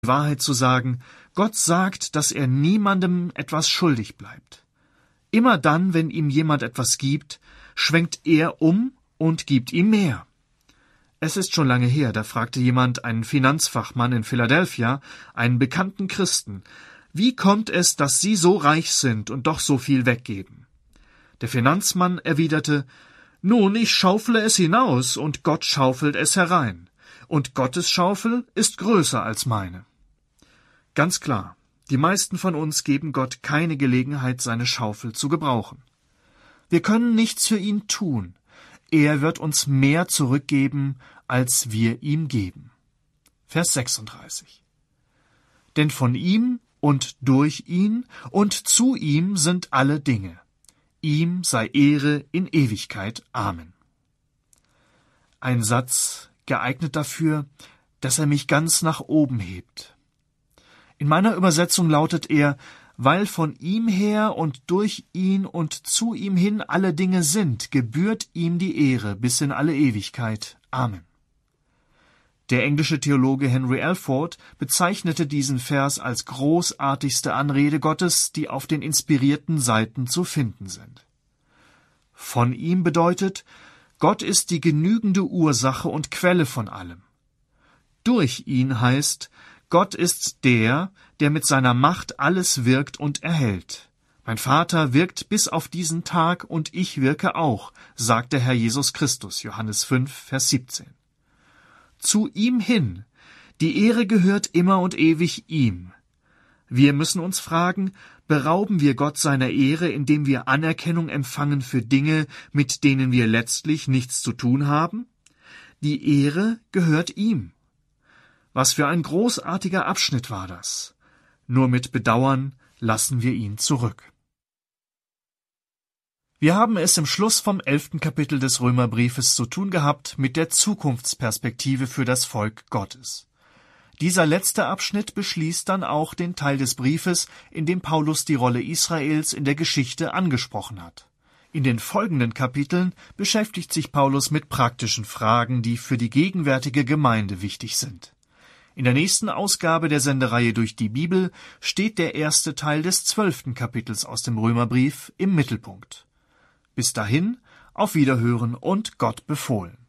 Wahrheit zu sagen, Gott sagt, dass er niemandem etwas schuldig bleibt. Immer dann, wenn ihm jemand etwas gibt, schwenkt er um und gibt ihm mehr. Es ist schon lange her, da fragte jemand einen Finanzfachmann in Philadelphia, einen bekannten Christen, wie kommt es, dass Sie so reich sind und doch so viel weggeben? Der Finanzmann erwiderte, nun, ich schaufle es hinaus und Gott schaufelt es herein. Und Gottes Schaufel ist größer als meine. Ganz klar, die meisten von uns geben Gott keine Gelegenheit, seine Schaufel zu gebrauchen. Wir können nichts für ihn tun. Er wird uns mehr zurückgeben, als wir ihm geben. Vers 36. Denn von ihm und durch ihn und zu ihm sind alle Dinge. Ihm sei Ehre in Ewigkeit. Amen. Ein Satz, geeignet dafür, dass er mich ganz nach oben hebt. In meiner Übersetzung lautet er, weil von ihm her und durch ihn und zu ihm hin alle Dinge sind, gebührt ihm die Ehre bis in alle Ewigkeit. Amen. Der englische Theologe Henry Alford bezeichnete diesen Vers als großartigste Anrede Gottes, die auf den inspirierten Seiten zu finden sind. Von ihm bedeutet, Gott ist die genügende Ursache und Quelle von allem. Durch ihn heißt, Gott ist der, der mit seiner Macht alles wirkt und erhält. Mein Vater wirkt bis auf diesen Tag und ich wirke auch, sagt der Herr Jesus Christus, Johannes 5, Vers 17. Zu ihm hin, die Ehre gehört immer und ewig ihm. Wir müssen uns fragen, berauben wir Gott seiner Ehre, indem wir Anerkennung empfangen für Dinge, mit denen wir letztlich nichts zu tun haben? Die Ehre gehört ihm. Was für ein großartiger Abschnitt war das. Nur mit Bedauern lassen wir ihn zurück. Wir haben es im Schluss vom 11. Kapitel des Römerbriefes zu tun gehabt mit der Zukunftsperspektive für das Volk Gottes. Dieser letzte Abschnitt beschließt dann auch den Teil des Briefes, in dem Paulus die Rolle Israels in der Geschichte angesprochen hat. In den folgenden Kapiteln beschäftigt sich Paulus mit praktischen Fragen, die für die gegenwärtige Gemeinde wichtig sind. In der nächsten Ausgabe der Sendereihe durch die Bibel steht der erste Teil des 12. Kapitels aus dem Römerbrief im Mittelpunkt. Bis dahin, auf Wiederhören und Gott befohlen.